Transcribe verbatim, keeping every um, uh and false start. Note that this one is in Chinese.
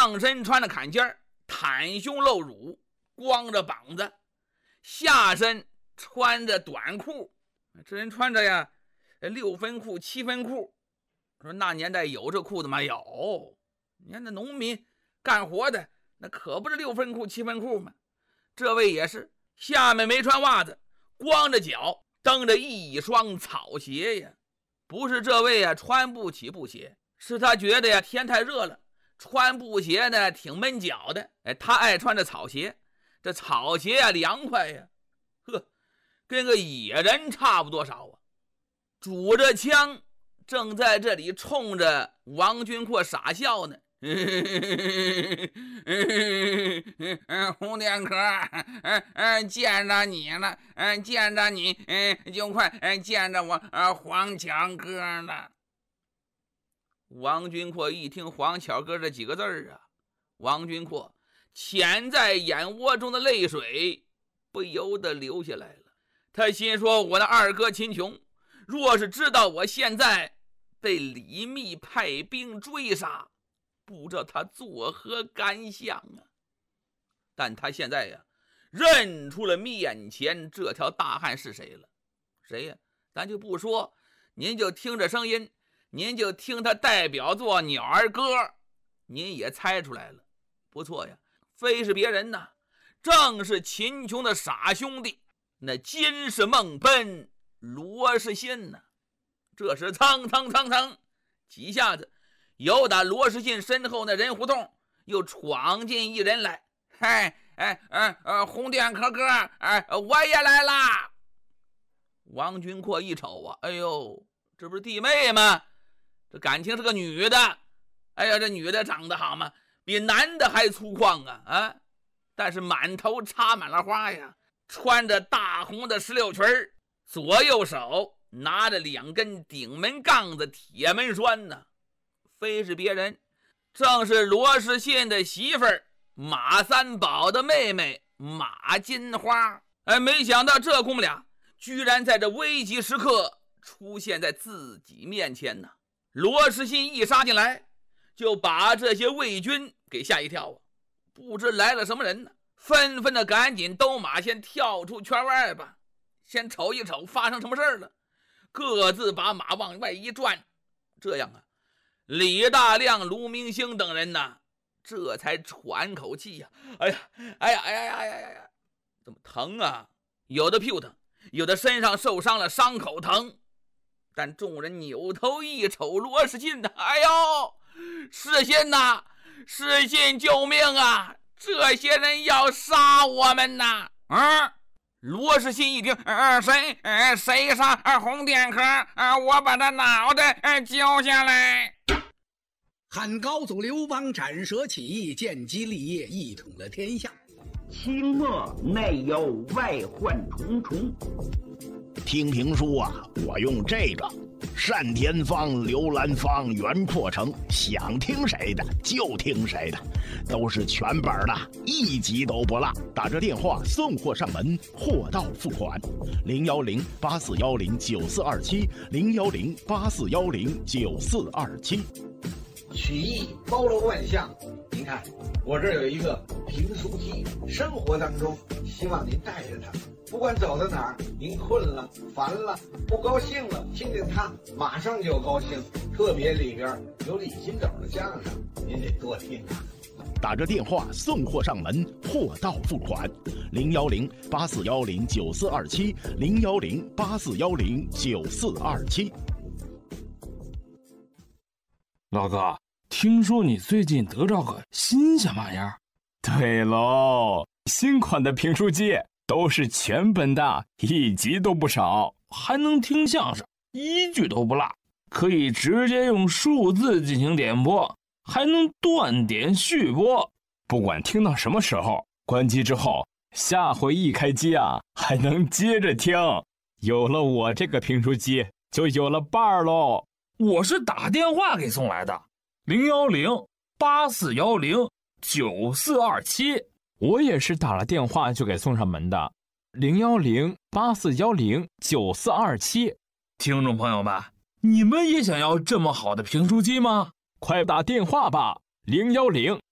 上身穿着坎肩，袒胸露乳，光着膀子，下身穿着短裤。这人穿着呀六分裤七分裤，说那年代有这裤子吗？有。你看那农民干活的那可不是六分裤七分裤吗？这位也是，下面没穿袜子，光着脚，蹬着一双草鞋呀。不是这位啊穿不起布鞋，是他觉得呀天太热了，穿布鞋呢挺闷脚的。哎，他爱穿着草鞋，这草鞋啊凉快呀，呵，跟个野人差不多少啊。拄着枪正在这里冲着王君阔傻笑呢。 红点壳，嗯嗯，见着你了，嗯，见着你，嗯，就快，嗯，见着我，呃，黄巧哥了。 王君阔一听黄巧哥这几个字儿啊，王君阔潜在眼窝中的泪水不由得流下来了。他心说，我的二哥秦琼若是知道我现在被李密派兵追杀，不知道他作何感想啊。但他现在呀认出了面前这条大汉是谁了。谁呀？咱就不说，您就听着声音，您就听他代表作鸟儿歌，您也猜出来了。不错呀，非是别人呐，正是秦琼的傻兄弟，那金氏孟奔罗世信呐。这时蹭蹭蹭蹭几下子，由打罗世信身后那人胡同又闯进一人来。 嗨，哎，呃呃，红点壳哥，哎，我也来啦。 王君阔一瞅啊，哎呦，这不是弟妹吗？这感情是个女的。哎呀，这女的长得好吗？比男的还粗犷啊啊！但是满头插满了花呀，穿着大红的石榴裙，左右手拿着两根顶门杠子铁门栓呢。非是别人，正是罗世信的媳妇儿马三宝的妹妹马金花。哎，没想到这公母俩居然在这危急时刻出现在自己面前呢。罗世信一杀进来，就把这些魏军给吓一跳啊！不知来了什么人呢，纷纷的赶紧兜马，先跳出圈外吧，先瞅一瞅发生什么事了。各自把马往外一转，这样啊，李大亮、卢明星等人呢，这才喘口气呀、啊！哎呀，哎呀，哎呀，哎呀，哎呀，怎么疼啊？有的屁股疼，有的身上受伤了，伤口疼。但众人扭头一瞅罗世信呐，哎呦，世信呐，世信救命啊！这些人要杀我们呐！ 啊！罗世信一听，呃，谁，呃，谁杀呃红点壳？呃，我把他脑袋呃揪下来。 汉高祖刘邦斩蛇起义，建基立业，一统了天下。 清末内忧外患重重。 听评书啊，我用这个单田芳、刘兰芳、袁阔成，想听谁的就听谁的，都是全本的，一集都不落。打这电话送货上门，货到付款。零幺零八四幺零九四二七，零幺零八四幺零九四二七。 曲艺包罗万象，您看我这儿有一个评书机，生活当中希望您带着它，不管走到哪儿，您困了、烦了、不高兴了，听听它，马上就高兴。特别里边有李金斗的相声，您得多听啊。 打着电话送货上门，货到付款。零幺零八四幺零九四二七，零幺零八四幺零九四二七。 老哥，听说你最近得着个新鲜玩意儿？ 对喽，新款的评书机都是全本的，一集都不少， 还能听相声，一句都不落，可以直接用数字进行点播，还能断点续播。 不管听到什么时候，关机之后，下回一开机啊，还能接着听。有了我这个评书机，就有了伴儿喽。 我是打电话给送来的，零幺零八四幺零九四二七。 我也是打了电话就给送上门的，零幺零八四幺零九四二七。 听众朋友们，你们也想要这么好的评书机吗？ 快打电话吧，零幺零